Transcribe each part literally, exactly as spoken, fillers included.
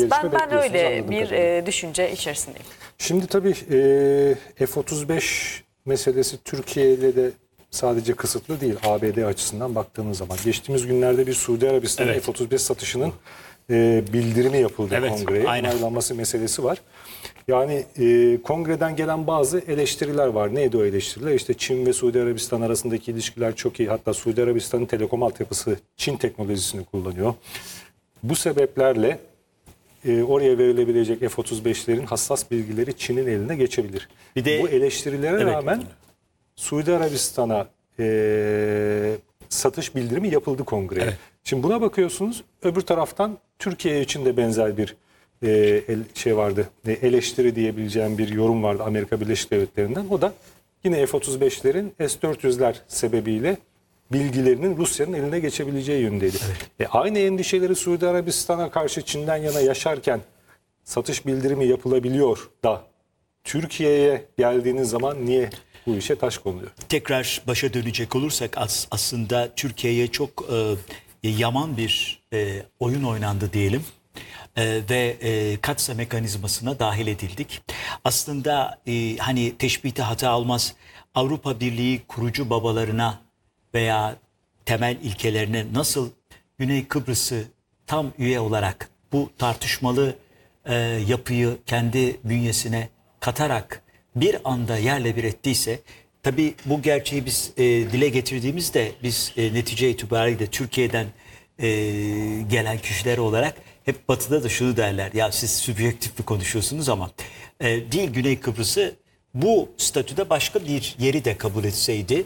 gelişme ben, ben bekliyorsunuz. öyle bir e, düşünce içerisindeyim. Şimdi tabii e, F otuz beş meselesi Türkiye ile de sadece kısıtlı değil, A B D açısından baktığımız zaman. Geçtiğimiz günlerde bir Suudi Arabistan'ın Evet. F otuz beş satışının e, bildirimi yapıldı, Evet, kongreye. aynen. Onaylanması meselesi var. Yani e, kongreden gelen bazı eleştiriler var. Neydi o eleştiriler? İşte Çin ve Suudi Arabistan arasındaki ilişkiler çok iyi. Hatta Suudi Arabistan'ın telekom altyapısı Çin teknolojisini kullanıyor. Bu sebeplerle e, oraya verilebilecek F otuz beşlerin hassas bilgileri Çin'in eline geçebilir. Bir de- Bu eleştirilere Evet. rağmen Suudi Arabistan'a e, satış bildirimi yapıldı kongreye. Evet. Şimdi buna bakıyorsunuz, öbür taraftan Türkiye için de benzer bir e, el- şey vardı. E, eleştiri diyebileceğim bir yorum vardı Amerika Birleşik Devletleri'nden. O da yine F otuz beşlerin S dört yüzler sebebiyle bilgilerinin Rusya'nın eline geçebileceği yönündeydi. E, aynı endişeleri Suudi Arabistan'a karşı Çin'den yana yaşarken satış bildirimi yapılabiliyor da Türkiye'ye geldiğiniz zaman niye bu işe taş konuluyor? Tekrar başa dönecek olursak as- aslında Türkiye'ye çok e, yaman bir e, oyun oynandı diyelim. E, ve e, katsa mekanizmasına dahil edildik. Aslında e, hani teşbihte hata olmaz, Avrupa Birliği kurucu babalarına veya temel ilkelerine nasıl Güney Kıbrıs'ı tam üye olarak bu tartışmalı e, yapıyı kendi bünyesine katarak bir anda yerle bir ettiyse, tabii bu gerçeği biz e, dile getirdiğimizde biz e, netice itibariyle Türkiye'den e, gelen kişiler olarak hep Batı'da da şunu derler: ya siz sübjektif mi konuşuyorsunuz, ama e, değil, Güney Kıbrıs'ı bu statüde başka bir yeri de kabul etseydi,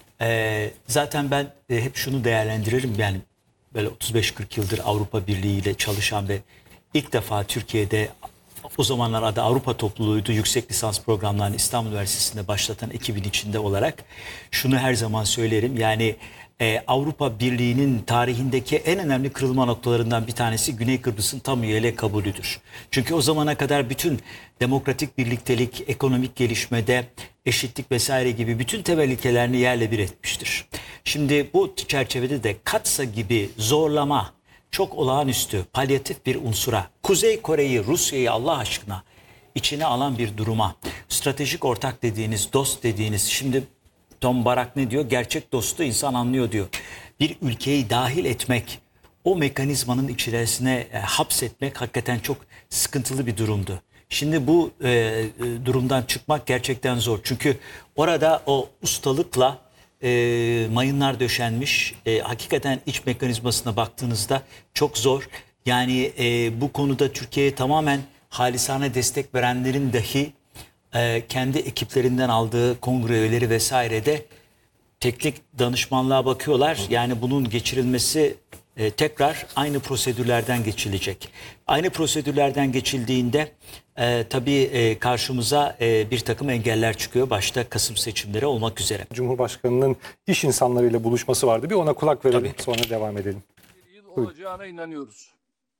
e, zaten ben e, hep şunu değerlendiririm, yani böyle otuz beş kırk yıldır Avrupa Birliği ile çalışan ve ilk defa Türkiye'de, o zamanlar adı Avrupa Topluluğu'ydu, yüksek lisans programlarını İstanbul Üniversitesi'nde başlatan ekibin içinde olarak şunu her zaman söylerim. Yani e, Avrupa Birliği'nin tarihindeki en önemli kırılma noktalarından bir tanesi Güney Kıbrıs'ın tam üyeliğe kabulüdür. Çünkü o zamana kadar bütün demokratik birliktelik, ekonomik gelişmede eşitlik vesaire gibi bütün temel ilkelerini yerle bir etmiştir. Şimdi bu çerçevede de katsa gibi zorlama, çok olağanüstü, palyatif bir unsura, Kuzey Kore'yi, Rusya'yı Allah aşkına içine alan bir duruma, stratejik ortak dediğiniz, dost dediğiniz, şimdi Tom Barak ne diyor? Gerçek dostu insan anlıyor diyor. Bir ülkeyi dahil etmek, o mekanizmanın içerisine e, hapsetmek hakikaten çok sıkıntılı bir durumdu. Şimdi bu e, e, durumdan çıkmak gerçekten zor. Çünkü orada o ustalıkla e, mayınlar döşenmiş. E, hakikaten iç mekanizmasına baktığınızda çok zor. Yani e, bu konuda Türkiye'ye tamamen halisane destek verenlerin dahi e, kendi ekiplerinden aldığı kongre üyeleri vesairede teknik danışmanlığa bakıyorlar. Yani bunun geçirilmesi e, tekrar aynı prosedürlerden geçilecek. Aynı prosedürlerden geçildiğinde e, tabii e, karşımıza e, bir takım engeller çıkıyor. Başta Kasım seçimleri olmak üzere. Cumhurbaşkanının iş insanlarıyla buluşması vardı. Bir ona kulak verelim, Tabii. sonra devam edelim. Bir yıl olacağına inanıyoruz.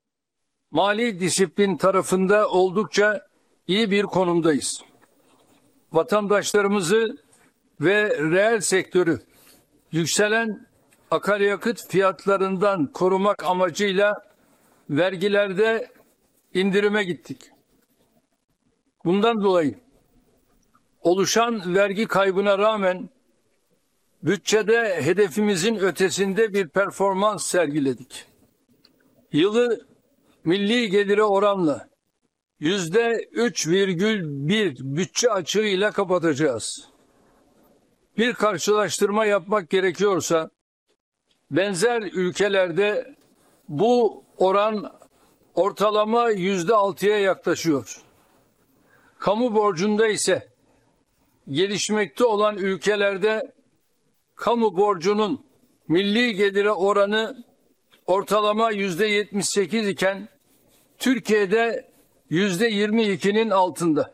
Mali disiplin tarafında oldukça iyi bir konumdayız. Vatandaşlarımızı ve reel sektörü yükselen akaryakıt fiyatlarından korumak amacıyla vergilerde indirime gittik. Bundan dolayı oluşan vergi kaybına rağmen bütçede hedefimizin ötesinde bir performans sergiledik. Yılı milli gelire oranla yüzde üç virgül bir bütçe açığıyla kapatacağız. Bir karşılaştırma yapmak gerekiyorsa, benzer ülkelerde bu oran ortalama yüzde altıya yaklaşıyor. Kamu borcunda ise gelişmekte olan ülkelerde kamu borcunun milli gelire oranı ortalama yüzde yetmiş sekiz iken Türkiye'de yüzde yirmi ikinin altında.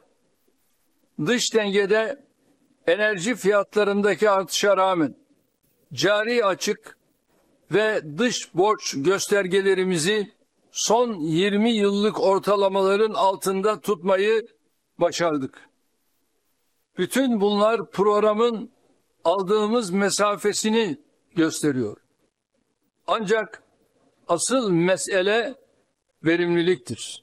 Dış dengede enerji fiyatlarındaki artışa rağmen cari açık ve dış borç göstergelerimizi son yirmi yıllık ortalamaların altında tutmayı başardık. Bütün bunlar programın aldığımız mesafesini gösteriyor. Ancak asıl mesele verimliliktir.